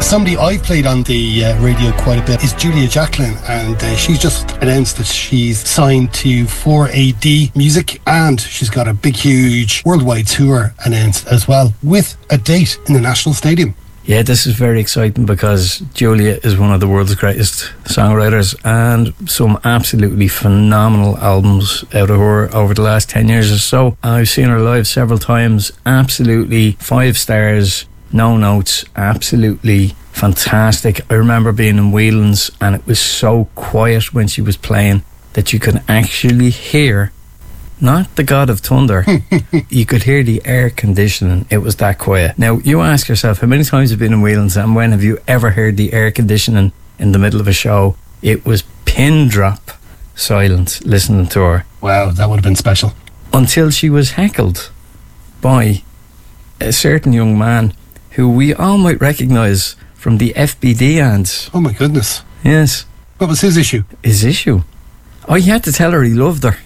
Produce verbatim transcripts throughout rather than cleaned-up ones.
Somebody I've played on the uh, radio quite a bit is Julia Jacklin, and uh, she's just announced that she's signed to four A D Music, and she's got a big, huge worldwide tour announced as well, with a date in the National Stadium. Yeah, this is very exciting because Julia is one of the world's greatest songwriters, and some absolutely phenomenal albums out of her over the last ten years or so. I've seen her live several times, absolutely five stars, no notes, absolutely fantastic. I remember being in Whelan's and it was so quiet when she was playing that you could actually hear, not the God of Thunder, you could hear the air conditioning. It was that quiet. Now, you ask yourself, how many times have you been in Whelan's and when have you ever heard the air conditioning in the middle of a show? It was pin drop silence listening to her. Wow, that would have been special. Until she was heckled by a certain young man who we all might recognise from the F B D ads. Oh my goodness. Yes. What was his issue? His issue? Oh, he had to tell her he loved her.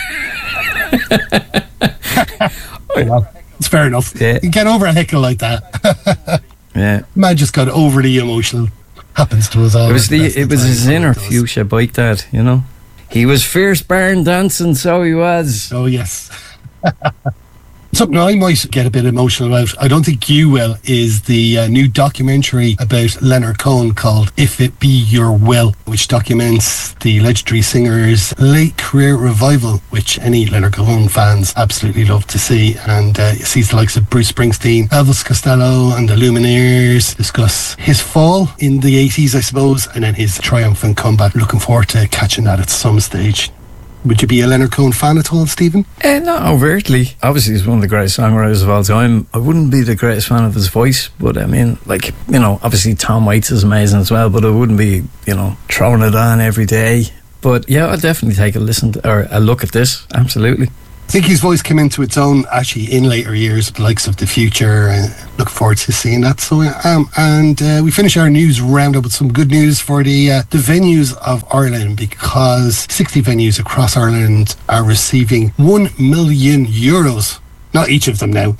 Well, it's fair enough. Yeah. You get over a heckle like that. Yeah. Man just got overly emotional. Happens to us all. It was the it was his inner fuchsia bike dad, you know. He was fierce barn dancing, so he was. Oh yes. Something I might get a bit emotional about, I don't think you will, is the uh, new documentary about Leonard Cohen called If It Be Your Will, which documents the legendary singer's late career revival, which any Leonard Cohen fans absolutely love to see. And uh, sees the likes of Bruce Springsteen, Elvis Costello and the Lumineers discuss his fall in the eighties, I suppose, and then his triumphant comeback. Looking forward to catching that at some stage. Would you be a Leonard Cohen fan at all, Stephen? Uh, not overtly. Obviously, he's one of the greatest songwriters of all time. I wouldn't be the greatest fan of his voice, but I mean, like, you know, obviously Tom Waits is amazing as well, but I wouldn't be, you know, throwing it on every day. But yeah, I'll definitely take a listen to, or a look at this, absolutely. I think his voice came into its own actually in later years, the likes of The Future, and look forward to seeing that. So, um, and uh, we finish our news roundup with some good news for the uh, the venues of Ireland, because sixty venues across Ireland are receiving one million euros. Not each of them now,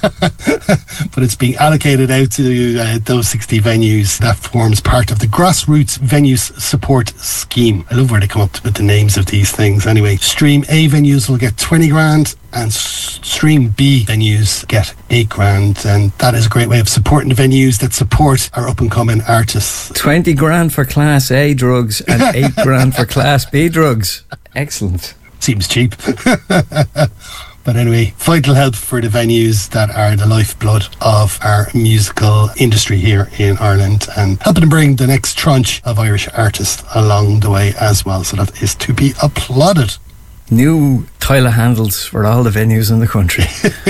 but it's being allocated out to uh, those sixty venues. That forms part of the Grassroots Venues Support Scheme. I love where they come up with the names of these things. Anyway, Stream A venues will get twenty grand and Stream B venues get eight grand. And that is a great way of supporting the venues that support our up-and-coming artists. twenty grand for Class A drugs and eight grand for Class B drugs. Excellent. Seems cheap. But anyway, vital help for the venues that are the lifeblood of our musical industry here in Ireland, and helping to bring the next tranche of Irish artists along the way as well. So that is to be applauded. New toilet handles for all the venues in the country.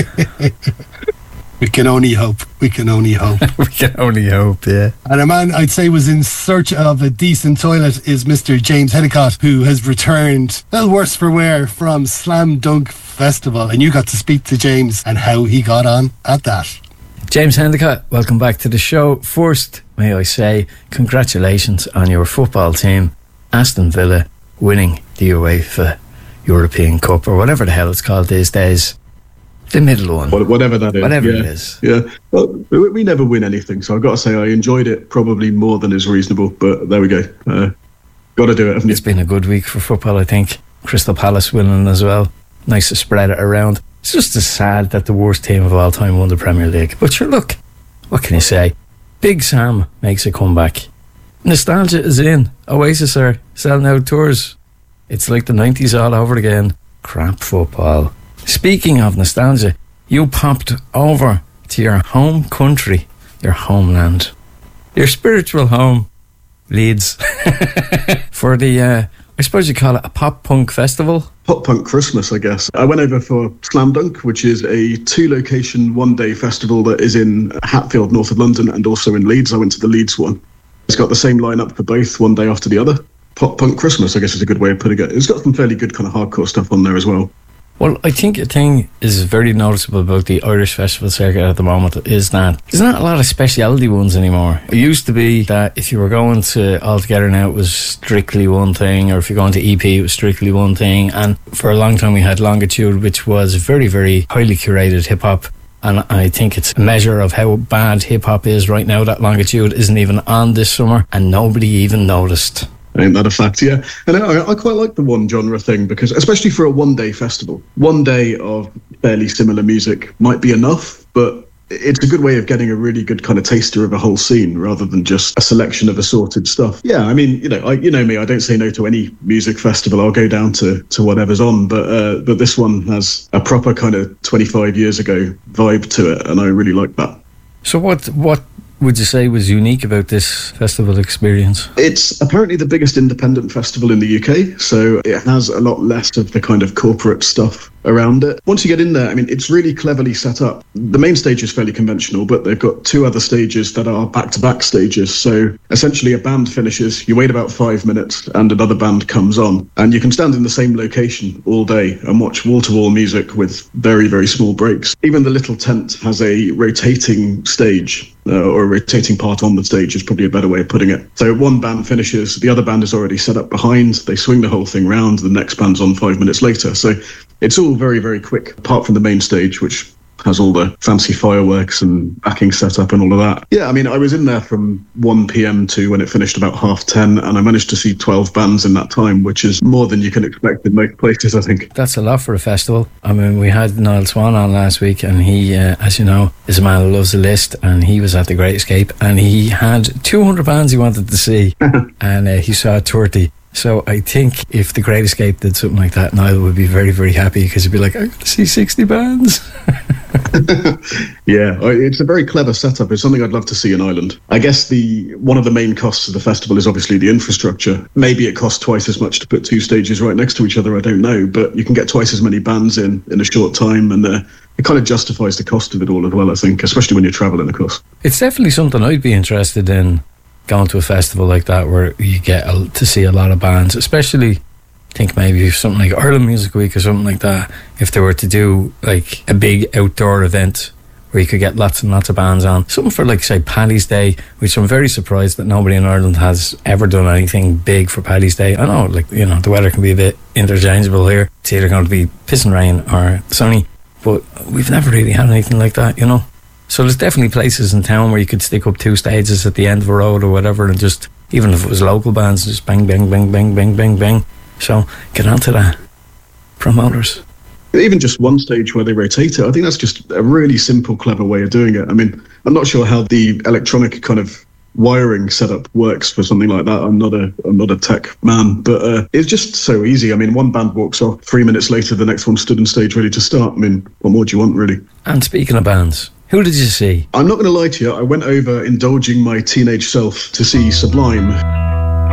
We can only hope. We can only hope. We can only hope, yeah. And a man I'd say was in search of a decent toilet is Mister James Hendicott, who has returned, well, worse for wear, from Slam Dunk Festival. And you got to speak to James and how he got on at that. James Hendicott, welcome back to the show. First, may I say, congratulations on your football team, Aston Villa, winning the UEFA European Cup, or whatever the hell it's called these days. The middle one. Whatever that is. Whatever yeah. it is. Yeah. Well, we never win anything, so I've got to say I enjoyed it probably more than is reasonable, but there we go. Uh, got to do it, haven't you? It's been a good week for football, I think. Crystal Palace winning as well. Nice to spread it around. It's just as sad that the worst team of all time won the Premier League. But sure, look, what can you say? Big Sam makes a comeback. Nostalgia is in. Oasis are selling out tours. It's like the nineties all over again. Crap football. Speaking of nostalgia, you popped over to your home country, your homeland, your spiritual home, Leeds, for the, uh, I suppose you call it a pop punk festival? Pop punk Christmas, I guess. I went over for Slam Dunk, which is a two-location, one-day festival that is in Hatfield, north of London, and also in Leeds. I went to the Leeds one. It's got the same lineup for both, one day after the other. Pop punk Christmas, I guess, is a good way of putting it. It's got some fairly good kind of hardcore stuff on there as well. Well, I think a thing is very noticeable about the Irish festival circuit at the moment is that there's not a lot of specialty ones anymore. It used to be that if you were going to All Together Now, it was strictly one thing, or if you're going to E P, it was strictly one thing. And for a long time we had Longitude, which was very, very highly curated hip-hop. And I think it's a measure of how bad hip-hop is right now that Longitude isn't even on this summer and nobody even noticed. Ain't that a fact? Yeah. And I, I quite like the one genre thing because, especially for a one-day festival, one day of fairly similar music might be enough, but it's a good way of getting a really good kind of taster of a whole scene rather than just a selection of assorted stuff. Yeah, I mean, you know, I, you know me, I don't say no to any music festival. I'll go down to, to whatever's on, but uh, but this one has a proper kind of twenty-five years ago vibe to it, and I really like that. So what what would you say was unique about this festival experience? It's apparently the biggest independent festival in the U K, so it has a lot less of the kind of corporate stuff around it. Once you get in there, I mean, it's really cleverly set up. The main stage is fairly conventional, but they've got two other stages that are back-to-back stages. So essentially a band finishes, you wait about five minutes and another band comes on, and you can stand in the same location all day and watch wall-to-wall music with very, very small breaks. Even the little tent has a rotating stage, uh, or a rotating part on the stage is probably a better way of putting it. So one band finishes, the other band is already set up behind, they swing the whole thing round, the next band's on five minutes later. So it's all very, very quick, apart from the main stage, which has all the fancy fireworks and backing setup and all of that. Yeah, I mean, I was in there from one p.m. to when it finished about half ten, and I managed to see twelve bands in that time, which is more than you can expect in most places, I think. That's a lot for a festival. I mean, we had Niall Swan on last week, and he, uh, as you know, is a man who loves a list, and he was at the Great Escape, and he had two hundred bands he wanted to see, and uh, he saw thirty. So I think if the Great Escape did something like that, Niall would be very, very happy because he'd be like, I'm going to see sixty bands. Yeah, it's a very clever setup. It's something I'd love to see in Ireland. I guess the one of the main costs of the festival is obviously the infrastructure. Maybe it costs twice as much to put two stages right next to each other, I don't know, but you can get twice as many bands in in a short time, and uh, it kind of justifies the cost of it all as well, I think, especially when you're travelling, of course. It's definitely something I'd be interested in, going to a festival like that where you get a, to see a lot of bands, especially I think maybe something like Ireland Music Week or something like that, if they were to do like a big outdoor event where you could get lots and lots of bands on, something for like say Paddy's Day, which I'm very surprised that nobody in Ireland has ever done anything big for Paddy's Day. I know, like, you know, the weather can be a bit interchangeable here. It's either going to be pissing rain or sunny, but we've never really had anything like that, you know. So there's definitely places in town where you could stick up two stages at the end of a road or whatever, and just, even if it was local bands, just bang, bang, bang, bang, bang, bang, bang. So get onto that, promoters. Even just one stage where they rotate it, I think that's just a really simple, clever way of doing it. I mean, I'm not sure how the electronic kind of wiring setup works for something like that. I'm not a I'm not a tech man, but uh, it's just so easy. I mean, one band walks off, three minutes later, the next one stood on stage ready to start. I mean, what more do you want, really? And speaking of bands, who did you see? I'm not going to lie to you, I went over indulging my teenage self to see Sublime.